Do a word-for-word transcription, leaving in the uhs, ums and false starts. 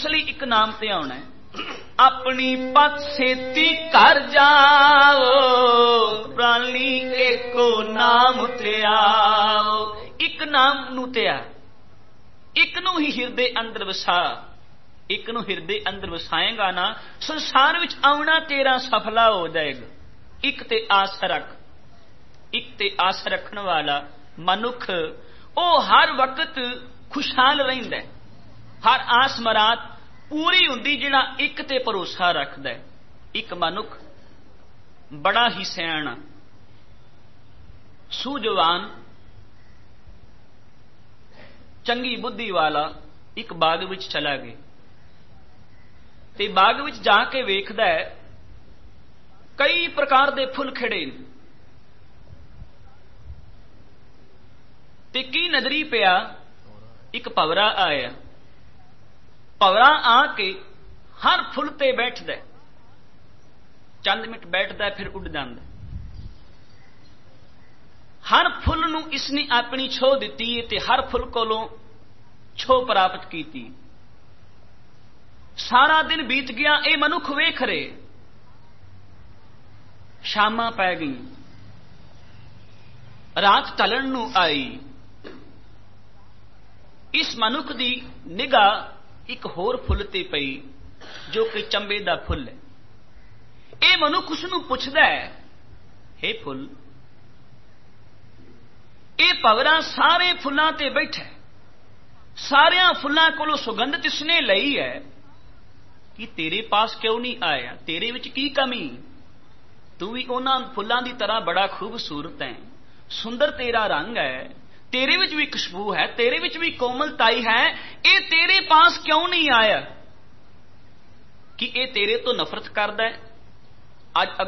ਇਸ ਲਈ ਇੱਕ ਨਾਮ ਤੇ ਆਉਣਾ ਹੈ, ਆਪਣੀ ਪਤ ਸੇਤੀ ਘਰ ਜਾਓ, ਪ੍ਰਾਣੀ ਏਕੋ ਨਾਮ ਤੇ ਆਓ। ਇੱਕ ਨਾਮ ਨੂੰ ਤਿਆ, ਇੱਕ ਨੂੰ ਹੀ ਹਿਰਦੇ ਅੰਦਰ ਵਸਾ। ਇੱਕ ਨੂੰ ਹਿਰਦੇ ਅੰਦਰ ਵਸਾਏਗਾ ਨਾ, ਸੰਸਾਰ ਵਿੱਚ ਆਉਣਾ ਤੇਰਾ ਸਫਲਾ ਹੋ ਜਾਏਗਾ। ਇੱਕ ਤੇ ਆਸ ਰੱਖ, ਇੱਕ ਤੇ ਆਸ ਰੱਖਣ ਵਾਲਾ ਮਨੁੱਖ ਉਹ ਹਰ ਵਕਤ ਖੁਸ਼ਹਾਲ ਰਹਿੰਦਾ, ਹਰ ਆਸ ਮਰਾਦ ਪੂਰੀ ਹੁੰਦੀ ਜਿਹੜਾ ਇੱਕ ਤੇ ਭਰੋਸਾ ਰੱਖਦਾ। ਇੱਕ ਮਨੁੱਖ ਬੜਾ ਹੀ ਸਿਆਣਾ ਸੂਝਵਾਨ ਚੰਗੀ ਬੁੱਧੀ ਵਾਲਾ ਇੱਕ ਬਾਗ ਵਿੱਚ ਚਲਾ ਗਿਆ ਤੇ ਬਾਗ ਵਿੱਚ ਜਾ ਕੇ ਵੇਖਦਾ ਹੈ ਕਈ ਪ੍ਰਕਾਰ ਦੇ ਫੁੱਲ ਖਿੜੇ ਨੇ ਤੇ ਕੀ ਨਜ਼ਰੀ ਪਿਆ, ਇੱਕ ਭੰਵਰਾ ਆਇਆ। ਭੰਵਰਾ ਆ ਕੇ ਹਰ ਫੁੱਲ ਤੇ ਬੈਠਦਾ, ਚੰਦ ਮਿੰਟ ਬੈਠਦਾ ਫਿਰ ਉੱਡ ਜਾਂਦਾ। ਹਰ ਫੁੱਲ ਨੂੰ ਇਸਨੇ ਆਪਣੀ ਛੋਹ ਦਿੱਤੀ ਤੇ ਹਰ ਫੁੱਲ ਕੋਲੋਂ ਛੋਹ ਪ੍ਰਾਪਤ ਕੀਤੀ। ਸਾਰਾ ਦਿਨ ਬੀਤ ਗਿਆ, ਇਹ ਮਨੁੱਖ ਵੇਖ ਰਹੇ। ਸ਼ਾਮਾਂ ਪੈ ਗਈਆਂ, ਰਾਤ ਢਲਣ ਨੂੰ ਆਈ। ਇਸ ਮਨੁੱਖ ਦੀ ਨਿਗਾਹ ਇੱਕ ਹੋਰ ਫੁੱਲ ਤੇ ਪਈ ਜੋ ਕਿ ਚੰਬੇ ਦਾ ਫੁੱਲ ਹੈ। ਇਹ ਮਨੁੱਖ ਉਸ ਨੂੰ ਪੁੱਛਦਾ ਹੈ, ਹੇ ਫੁੱਲ, ਇਹ ਭੰਵਰਾ ਸਾਰੇ ਫੁੱਲਾਂ ਤੇ ਬੈਠਾ, ਸਾਰਿਆਂ ਫੁੱਲਾਂ ਕੋਲੋਂ ਸੁਗੰਧਤ ਇਸਨੇ ਲਈ ਹੈ, ਕਿ ਤੇਰੇ ਪਾਸ ਕਿਉਂ ਨਹੀਂ ਆਇਆ? ਤੇਰੇ ਵਿੱਚ ਕੀ ਕਮੀ? ਤੂੰ ਵੀ ਉਹਨਾਂ ਫੁੱਲਾਂ ਦੀ ਤਰ੍ਹਾਂ ਬੜਾ ਖੂਬਸੂਰਤ ਹੈ, ਸੁੰਦਰ ਤੇਰਾ ਰੰਗ ਹੈ, ਤੇਰੇ ਵਿੱਚ ਵੀ ਖੁਸ਼ਬੂ ਹੈ, ਤੇਰੇ ਵਿੱਚ ਵੀ ਕੋਮਲਤਾਈ ਹੈ, ਇਹ ਤੇਰੇ ਪਾਸ ਕਿਉਂ ਨਹੀਂ ਆਇਆ? ਕਿ ਇਹ ਤੇਰੇ ਤੋਂ ਨਫ਼ਰਤ ਕਰਦਾ ਹੈ? ਅੱਜ